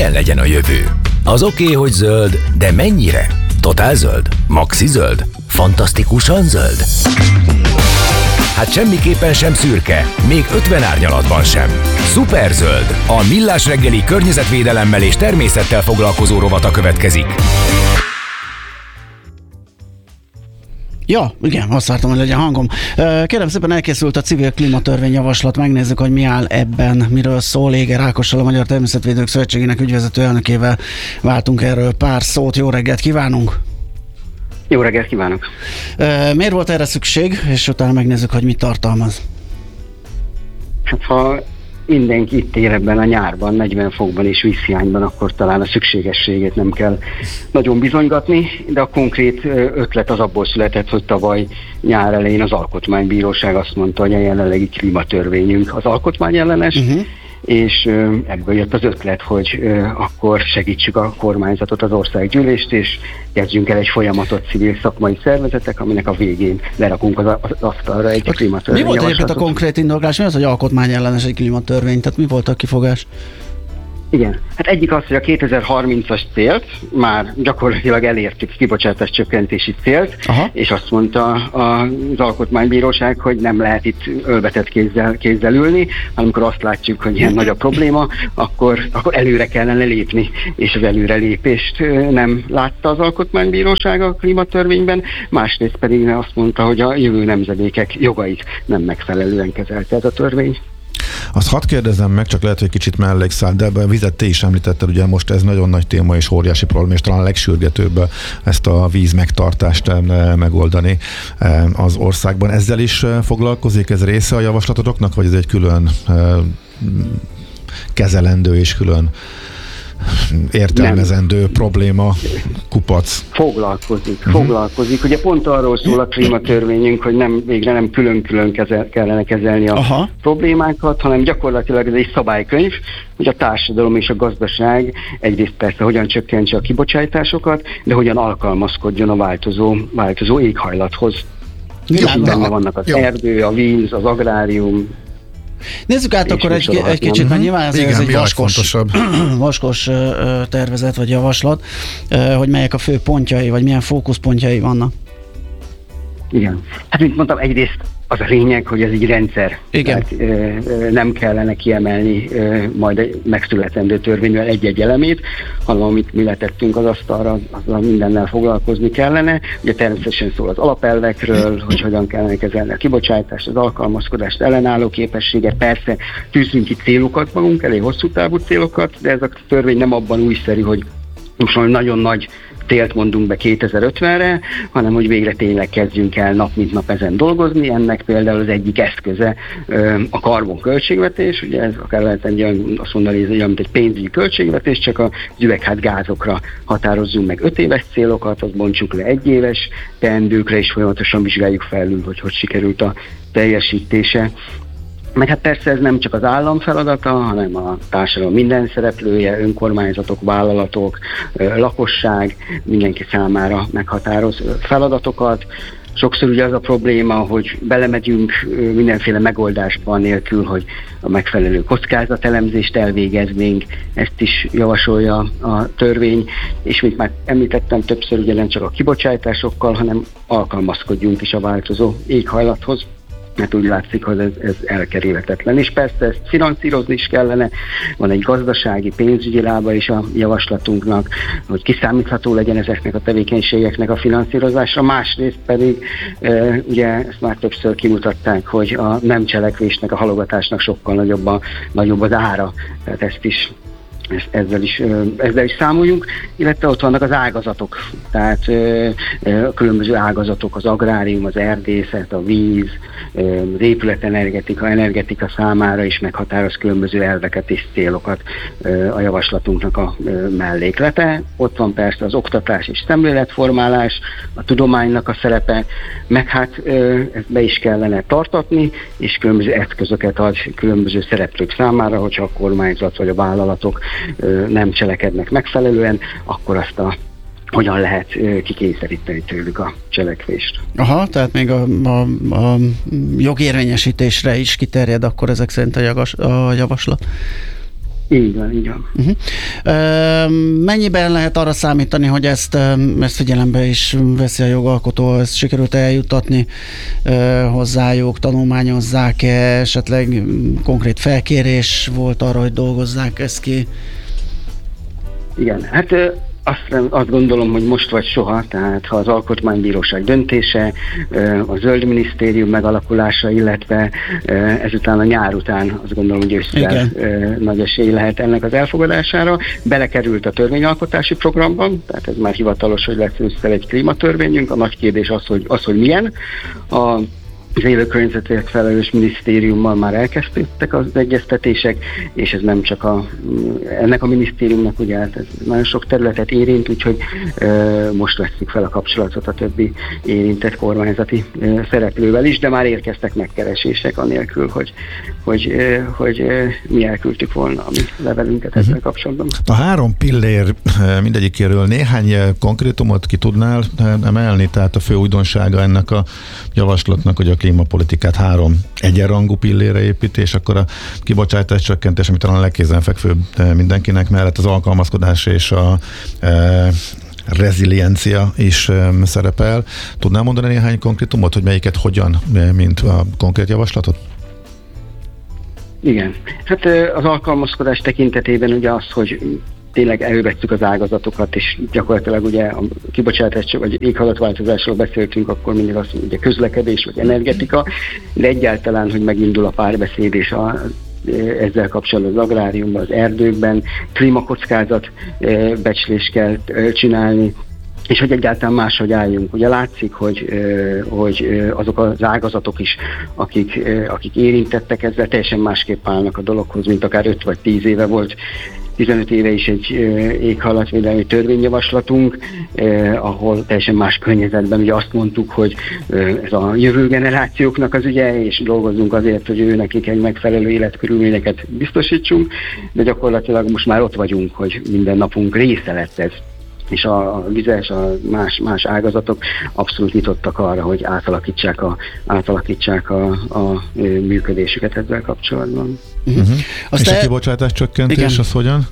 milyen legyen a jövő? Az oké, hogy zöld, de mennyire? Totál zöld? Maxi zöld? Fantasztikusan zöld? Hát semmiképpen sem szürke, még 50 árnyalatban sem. Szuperzöld, a Millás reggeli környezetvédelemmel és természettel foglalkozó rovata következik. Ja, igen, azt vártam, hogy legyen hangom. Kérem szépen, elkészült a civil klímatörvényjavaslat, megnézzük, hogy mi áll ebben, miről szól. Éger Ákossal, a Magyar Természetvédők Szövetségének ügyvezető elnökével váltunk erről pár szót. Jó reggelt kívánunk! Jó reggelt kívánok! Miért volt erre szükség, és utána megnézzük, hogy mit tartalmaz? Hát ha mindenki itt ér ebben a nyárban, 40 fokban és vízhiányban, akkor talán a szükségességét nem kell nagyon bizonygatni, de a konkrét ötlet az abból született, hogy tavaly nyár elején az Alkotmánybíróság azt mondta, hogy a jelenlegi klímatörvényünk az alkotmányellenes, és ebből jött az ötlet, hogy akkor segítsük a kormányzatot, az országgyűlést, és kezdjünk el egy folyamatot civil szakmai szervezetek, aminek a végén lerakunk az asztalra egy klímatörvény. Mi volt egyébként a konkrét indoklás? Mi az, hogy alkotmányellenes egy klímatörvény? Tehát mi volt a kifogás? Igen, hát egyik az, hogy a 2030-as célt már gyakorlatilag elértük, kibocsátás csökkentési célt, és azt mondta az Alkotmánybíróság, hogy nem lehet itt ölbetett kézzel ülni, amikor azt látjuk, hogy ilyen nagy a probléma, akkor előre kellene lépni, és az előrelépést nem látta az Alkotmánybíróság a klímatörvényben, másrészt pedig azt mondta, hogy a jövő nemzedékek jogait nem megfelelően kezelte ez a törvény. Azt hadd kérdezem meg, csak lehet, hogy kicsit mellékszállt, de ebben a vizet te is említetted, ugye most ez nagyon nagy téma és óriási probléma, és talán a legsürgetőbb ezt a víz megtartást megoldani az országban. Ezzel is foglalkozik, ez része a javaslatodoknak, vagy ez egy külön kezelendő és külön értelmezendő probléma, kupac? Foglalkozik. Ugye pont arról szól a klímatörvényünk, hogy végre nem külön-külön kellene kezelni a problémákat, hanem gyakorlatilag ez egy szabálykönyv, hogy a társadalom és a gazdaság egyrészt persze hogyan csökkentse a kibocsátásokat, de hogyan alkalmazkodjon a változó éghajlathoz. Benne vannak az erdő, a víz, az agrárium. Nézzük át akkor egy kicsit, mert nyilván ez egy vaskos tervezet vagy javaslat, hogy melyek a fő pontjai, vagy milyen fókuszpontjai vannak. Igen. Hát mint mondtam, egyrészt az a lényeg, hogy ez így rendszer. Igen. Tehát, nem kellene kiemelni majd egy megszületendő törvényvel egy-egy elemét, hanem amit mi letettünk az asztalra, azzal mindennel foglalkozni kellene. Ugye természetesen szól az alapelvekről, hogy hogyan kellene kezelni a kibocsátást, az alkalmazkodást, ellenálló képességet. Persze tűzünk ki célokat magunk elé, hosszú távú célokat, de ez a törvény nem abban újszerű, hogy most már nagyon nagy célt mondunk be 2050-re, hanem hogy végre tényleg kezdjünk el nap mint nap ezen dolgozni. Ennek például az egyik eszköze a karbonköltségvetés, ugye ez akár lehet azt mondani, hogy ez olyan, mint egy pénzügyi költségvetés, csak az üvegházgázokra határozzunk meg 5 éves célokat, azt bontsuk le 1 éves teendőkre, és folyamatosan vizsgáljuk felül, hogy sikerült a teljesítése. Meg hát persze ez nem csak az állam feladata, hanem a társadalom minden szereplője, önkormányzatok, vállalatok, lakosság, mindenki számára meghatároz feladatokat. Sokszor ugye az a probléma, hogy belemegyünk mindenféle megoldásban nélkül, hogy a megfelelő kockázatelemzést elvégeznénk, ezt is javasolja a törvény, és mint már említettem többször, ugye nem csak a kibocsátásokkal, hanem alkalmazkodjunk is a változó éghajlathoz. Mert úgy látszik, hogy ez elkerülhetetlen. És persze ezt finanszírozni is kellene, van egy gazdasági, pénzügyi lába is a javaslatunknak, hogy kiszámítható legyen ezeknek a tevékenységeknek a finanszírozása, másrészt pedig ugye ezt már többször kimutatták, hogy a nem cselekvésnek, a halogatásnak sokkal nagyobb az ára, tehát ezzel is számoljunk, illetve ott vannak az ágazatok, tehát a különböző ágazatok, az agrárium, az erdészet, a víz, az épületenergetika számára is meghatároz különböző elveket és célokat a javaslatunknak a melléklete. Ott van persze az oktatás és szemléletformálás, a tudománynak a szerepe, meg hát ezt be is kellene tartatni, és különböző eszközöket ad különböző szereplők számára, hogyha a kormányzat vagy a vállalatok nem cselekednek megfelelően, akkor azt hogyan lehet kikényszeríteni tőlük a cselekvést. Aha, tehát még a jogérvényesítésre is kiterjed akkor ezek szerint a javaslat? Így van, így van. Mennyiben lehet arra számítani, hogy ezt figyelembe is veszi a jogalkotó, ezt sikerült eljuttatni hozzájuk, tanulmányozzák-e, esetleg konkrét felkérés volt arra, hogy dolgozzák ezt ki? Igen, hát azt gondolom, hogy most vagy soha, tehát ha az Alkotmánybíróság döntése, a Zöld Minisztérium megalakulása, illetve ezután a nyár után azt gondolom, hogy ősszel nagy esély lehet ennek az elfogadására. Belekerült a törvényalkotási programban, tehát ez már hivatalos, hogy lesz ősszel egy klímatörvényünk. A nagy kérdés az, hogy milyen. Az élő környezetért felelős minisztériummal már elkezdődtek az egyeztetések, és ez nem csak ennek a minisztériumnak, ugye ez nagyon sok területet érint, úgyhogy most vesszük fel a kapcsolatot a többi érintett kormányzati szereplővel is, de már érkeztek megkeresések anélkül, hogy mi elküldtük volna a mi levelünket ezzel kapcsolatban. A 3 pillér mindegyikéről néhány konkrétumot ki tudnál emelni, tehát a fő újdonsága ennek a javaslatnak, hogy a klímapolitikát 3 egyenrangú pillére épít, és akkor a kibocsátás csökkentés, ami talán a legkézenfekvőbb mindenkinek, mellett az alkalmazkodás és a reziliencia is szerepel. Tudnál mondani néhány konkrétumot, hogy melyiket hogyan, mint a konkrét javaslatot? Igen. Hát az alkalmazkodás tekintetében ugye az, hogy tényleg elővettük az ágazatokat, és gyakorlatilag ugye a kibocsátás vagy éghajlatváltozásról beszéltünk, akkor mindig azt mondjuk, ugye közlekedés vagy energetika, de egyáltalán, hogy megindul a párbeszéd és ezzel kapcsolatban az agráriumban, az erdőkben, klímakockázat becslést kell csinálni, és hogy egyáltalán máshogy álljunk. Ugye látszik, hogy azok az ágazatok is, akik érintettek ezzel, teljesen másképp állnak a dologhoz, mint akár 5 vagy 10 éve volt. 15 éve is egy éghajlatvédelmi törvényjavaslatunk, ahol teljesen más környezetben ugye azt mondtuk, hogy ez a jövő generációknak az ügye, és dolgozunk azért, hogy ő nekik egy megfelelő életkörülményeket biztosítsunk, de gyakorlatilag most már ott vagyunk, hogy minden napunk része lett ez. És a vizes, a más ágazatok abszolút nyitottak arra, hogy átalakítsák a működésüket ezzel kapcsolatban. És a kibocsátás csökkentés, az hogyan?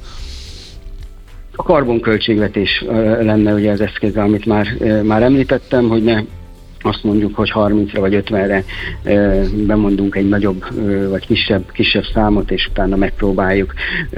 A karbonköltségvetés lenne ugye az eszköze, amit már említettem, hogy ne azt mondjuk, hogy 30-ra vagy 50-re bemondunk egy nagyobb vagy kisebb számot, és utána megpróbáljuk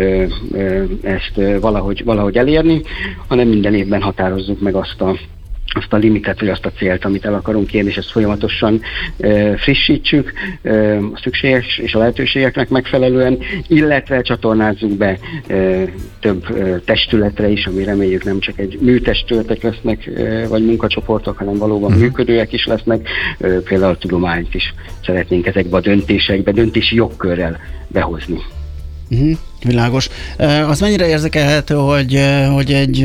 ezt valahogy elérni, hanem minden évben határozzuk meg azt a limitet, vagy azt a célt, amit el akarunk érni, és ezt folyamatosan frissítsük a szükséges és a lehetőségeknek megfelelően, illetve csatornázzuk be több testületre is, ami reméljük nem csak egy műtestületek lesznek, vagy munkacsoportok, hanem valóban működőek is lesznek, például a tudományt is szeretnénk ezekbe a döntési jogkörrel behozni. Világos. Az mennyire érzékelhető, hogy egy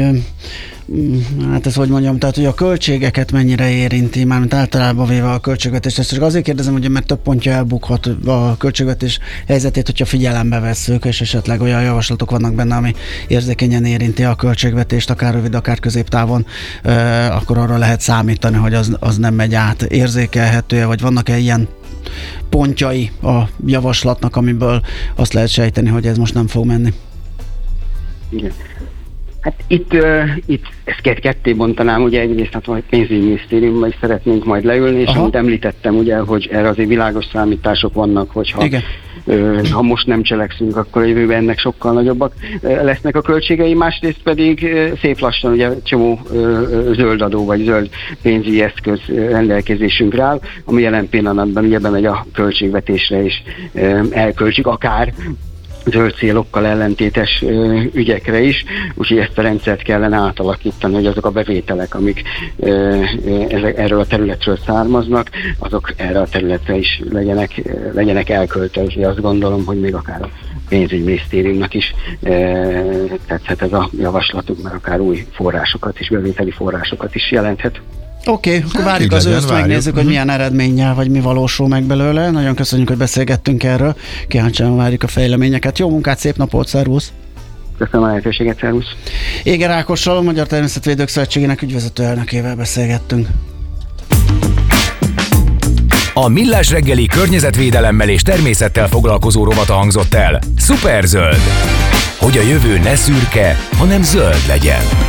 hát ezt hogy mondjam, tehát hogy a költségeket mennyire érinti, mármint általában véve a költségvetést. Ezt csak azért kérdezem, hogy mert több pontja elbukhat a költségvetés helyzetét, hogyha figyelembe vesszük, és esetleg olyan javaslatok vannak benne, ami érzékenyen érinti a költségvetést, akár rövid, akár középtávon, akkor arra lehet számítani, hogy az nem megy át. Érzékelhető, vagy vannak-e ilyen pontjai a javaslatnak, amiből azt lehet sejteni, hogy ez most nem fog menni? Igen. Hát itt ezt ketté bontanám, ugye egyrészt hát a pénzügyminisztériumban is szeretnénk majd leülni, és amit említettem, ugye, hogy erre azért világos számítások vannak, hogyha ha most nem cselekszünk, akkor a jövőben ennek sokkal nagyobbak lesznek a költségei, másrészt pedig szép lassan ugye csomó zöld adó vagy zöld pénzügyi eszköz rendelkezésünkre áll, ami jelen pillanatban ugye bemegy a költségvetésre, és elköltsük akár zöld célokkal ellentétes ügyekre is, úgyhogy ezt a rendszert kellene átalakítani, hogy azok a bevételek, amik erről a területről származnak, azok erre a területre is legyenek elköltözve. Azt gondolom, hogy még akár a pénzügyminisztériumnak is tetszhet ez a javaslatunk, mert akár új forrásokat és bevételi forrásokat is jelenthet. Oké, akkor várjuk az őszt, megnézzük, hogy milyen eredménnyel, vagy mi valósul meg belőle. Nagyon köszönjük, hogy beszélgettünk erről. Kíváncsian várjuk a fejleményeket. Jó munkát, szép napot, szervusz! Köszönöm a lehetőséget, szervusz! Éger Ákossal, a Magyar Természetvédők Szövetségének ügyvezető elnökével beszélgettünk. A Millás reggeli környezetvédelemmel és természettel foglalkozó rovata hangzott el. Szuperzöld! hogy a jövő ne szürke, hanem zöld legyen.